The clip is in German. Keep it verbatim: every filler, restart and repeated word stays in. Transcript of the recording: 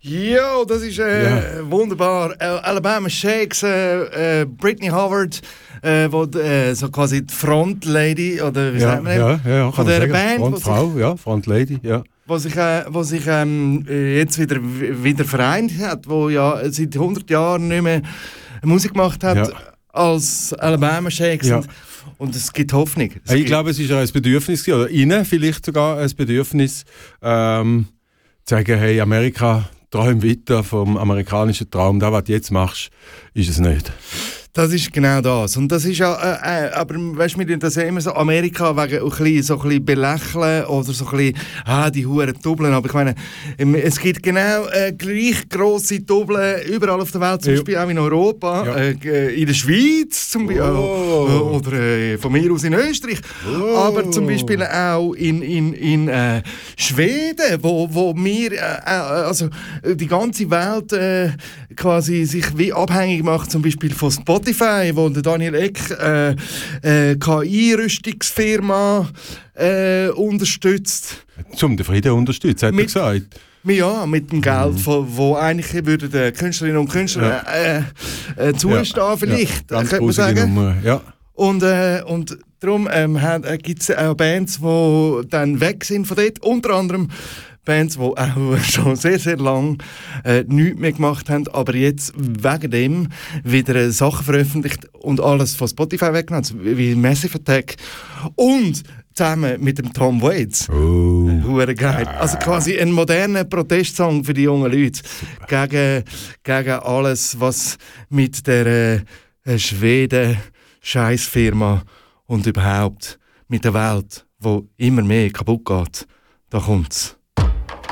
Ja, das ist äh, ja. wunderbar. Alabama Shakes, äh, äh, Britney Howard, äh, wo äh, so quasi die Frontlady, oder wie ja, sagt man ja, ja, ja, von dieser Band. Frontfrau, ja, Frontlady, ja. Was sich, äh, was sich ähm, jetzt wieder, wieder vereint hat, wo ja seit hundert Jahren nicht mehr Musik gemacht hat, ja. als Alabama Shakes. Ja. Und, und es gibt Hoffnung. Es ich gibt glaube, es ist ein Bedürfnis, oder ihnen vielleicht sogar ein Bedürfnis, ähm, zu sagen, hey, Amerika, träum weiter vom amerikanischen Traum. Das, was du jetzt machst, ist es nicht. Das ist genau das. Und das ist ja, äh, äh, aber weißt du, wir tun das ja immer so Amerika wegen ein bisschen, so ein bisschen belächeln oder so ein bisschen, ah, die Huren Doublen. Aber ich meine, es gibt genau äh, gleich grosse Doublen überall auf der Welt, zum ja. Beispiel auch in Europa, ja. äh, in der Schweiz zum Beispiel, oh. oder äh, von mir aus in Österreich, oh. aber zum Beispiel auch in, in, in äh, Schweden, wo, wo wir, äh, also die ganze Welt äh, quasi sich wie abhängig macht, zum Beispiel von Spotify. Wo der Daniel Eck äh, äh, K I-Rüstungsfirma äh, unterstützt. Zum den Frieden unterstützt, hat mit, er gesagt. Ja, mit dem Geld, mhm. von, wo eigentlich würden die Künstlerinnen und Künstler ja. äh, äh, zustehen, ja. vielleicht, ja, könnte man sagen. Nummer. Ja. Und, äh, und darum ähm, äh, gibt es auch Bands, die dann weg sind von dort. Unter anderem Bands, die auch schon sehr, sehr lange äh, nichts mehr gemacht haben, aber jetzt wegen dem wieder äh, Sachen veröffentlicht und alles von Spotify weggenommen, wie Massive Attack. Und zusammen mit dem Tom Waits. Oh. Hure geil. Ah. Also quasi ein moderner Protestsong für die jungen Leute. Gegen, gegen alles, was mit der äh, Schweden-Scheißfirma und überhaupt mit der Welt, wo immer mehr kaputt geht. Da kommt's.